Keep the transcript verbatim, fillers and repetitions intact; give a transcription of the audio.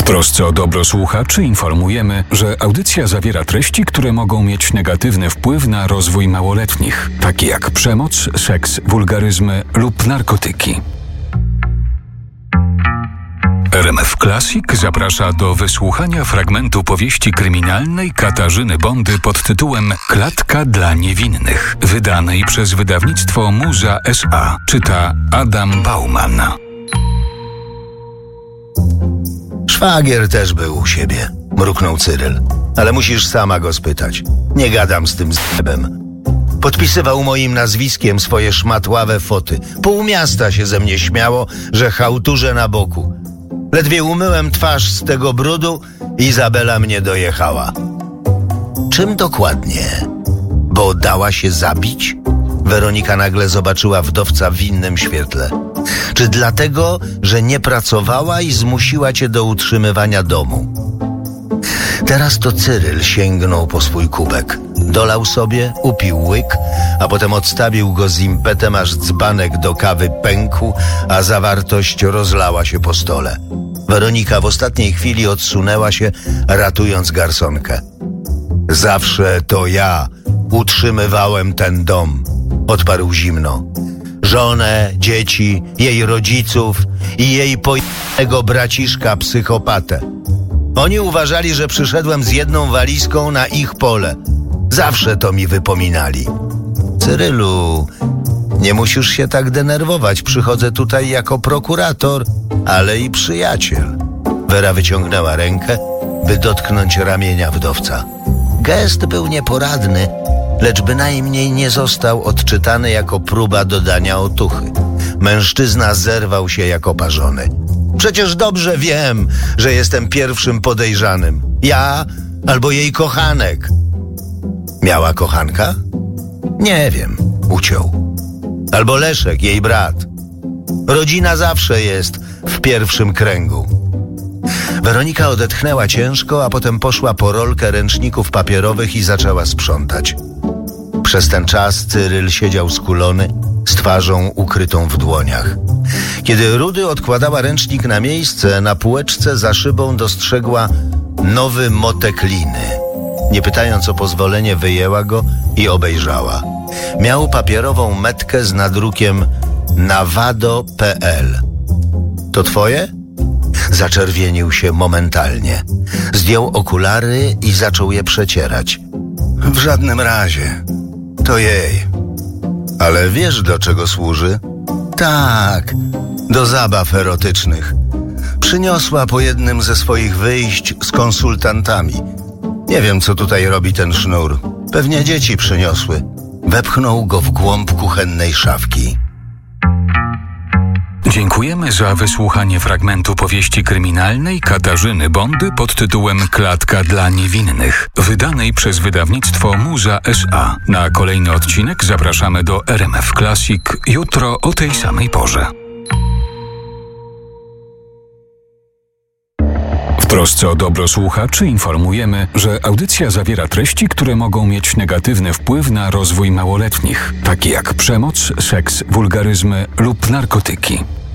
trosce o dobro słuchaczy informujemy, że audycja zawiera treści, które mogą mieć negatywny wpływ na rozwój małoletnich, takie jak przemoc, seks, wulgaryzmy lub narkotyki. R M F Classic zaprasza do wysłuchania fragmentu powieści kryminalnej Katarzyny Bondy pod tytułem Klatka dla niewinnych, wydanej przez wydawnictwo Muza S A. Czyta Adam Bauman. Szwagier też był u siebie, mruknął Cyryl. Ale musisz sama go spytać. Nie gadam z tym zjebem. Podpisywał moim nazwiskiem swoje szmatławe foty. Pół miasta się ze mnie śmiało, że chałturze na boku. Ledwie umyłem twarz z tego brudu, Izabela mnie dojechała. Czym dokładnie? Bo dała się zabić? Weronika nagle zobaczyła wdowca w innym świetle. Czy dlatego, że nie pracowała i zmusiła cię do utrzymywania domu? Teraz to Cyryl sięgnął po swój kubek. Dolał sobie, upił łyk, a potem odstawił go z impetem, aż dzbanek do kawy pękł, a zawartość rozlała się po stole. Weronika w ostatniej chwili odsunęła się, ratując garsonkę. Zawsze to ja utrzymywałem ten dom, odparł zimno. Żonę, dzieci, jej rodziców i jej pojemnego braciszka psychopatę. Oni uważali, że przyszedłem z jedną walizką na ich pole. Zawsze to mi wypominali. Cyrylu, nie musisz się tak denerwować. Przychodzę tutaj jako prokurator, ale i przyjaciel. Wera wyciągnęła rękę, by dotknąć ramienia wdowca. Gest był nieporadny, lecz bynajmniej nie został odczytany jako próba dodania otuchy. Mężczyzna zerwał się jak oparzony. Przecież dobrze wiem, że jestem pierwszym podejrzanym. Ja albo jej kochanek. Miała kochanka? Nie wiem, uciął. Albo Leszek, jej brat. Rodzina zawsze jest w pierwszym kręgu. Weronika odetchnęła ciężko, a potem poszła po rolkę ręczników papierowych i zaczęła sprzątać. Przez ten czas Cyryl siedział skulony, z twarzą ukrytą w dłoniach. Kiedy Rudy odkładała ręcznik na miejsce, na półeczce za szybą dostrzegła nowy motek liny. Nie pytając o pozwolenie, wyjęła go i obejrzała. Miał papierową metkę z nadrukiem nawado kropka p l. To twoje? Zaczerwienił się momentalnie. Zdjął okulary i zaczął je przecierać. W żadnym razie. To jej. Ale wiesz, do czego służy? Tak, do zabaw erotycznych. Przyniosła po jednym ze swoich wyjść z konsultantami. Nie wiem, co tutaj robi ten sznur. Pewnie dzieci przyniosły. Wepchnął go w głąb kuchennej szafki. Dziękujemy za wysłuchanie fragmentu powieści kryminalnej Katarzyny Bondy pod tytułem Klatka dla niewinnych, wydanej przez wydawnictwo Muza S A. Na kolejny odcinek zapraszamy do R M F Classic jutro o tej samej porze. W trosce o dobro słuchaczy informujemy, że audycja zawiera treści, które mogą mieć negatywny wpływ na rozwój małoletnich, takie jak przemoc, seks, wulgaryzmy lub narkotyki.